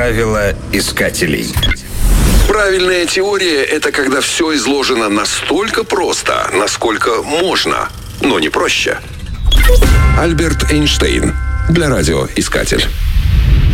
Правила искателей. Правильная теория – это когда все изложено настолько просто, насколько можно, но не проще. Альберт Эйнштейн для радиоискатель.